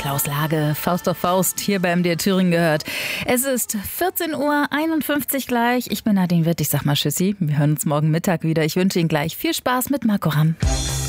Klaus Lage, Faust auf Faust, hier bei MDR Thüringen gehört. Es ist 14:51 Uhr gleich. Ich bin Nadine Witt, ich sag mal Tschüssi. Wir hören uns morgen Mittag wieder. Ich wünsche Ihnen gleich viel Spaß mit Marco Ramm.